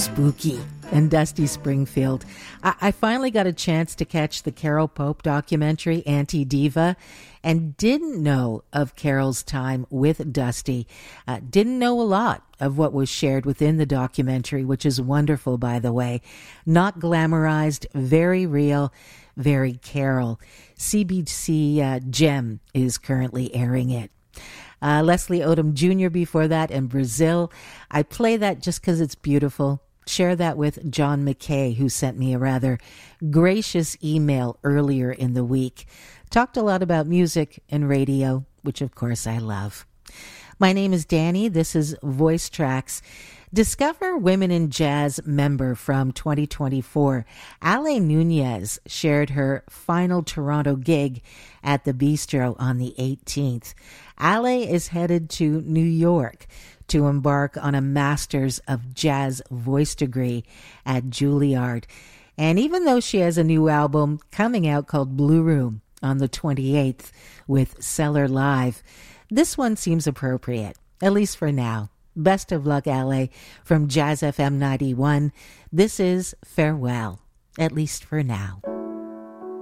spooky. And Dusty Springfield. I finally got a chance to catch the Carol Pope documentary, Anti-Diva, and didn't know of Carol's time with Dusty. Didn't know a lot of what was shared within the documentary, which is wonderful, by the way. Not glamorized, very real, very Carol. CBC Gem is currently airing it. Leslie Odom Jr. before that, and Brazil. I play that just because it's beautiful. Share that with John McKay, who sent me a rather gracious email earlier in the week. Talked a lot about music and radio, which of course I love. My name is Danny. This is Voice Tracks. Discover Women in Jazz member from 2024. Ale Nunez shared her final Toronto gig at the Bistro on the 18th. Ale is headed to New York to embark on a Master's of Jazz voice degree at Juilliard. And even though she has a new album coming out called Blue Room on the 28th with Cellar Live, this one seems appropriate, at least for now. Best of luck, Ale, from Jazz FM 91. This is Farewell, at least for now.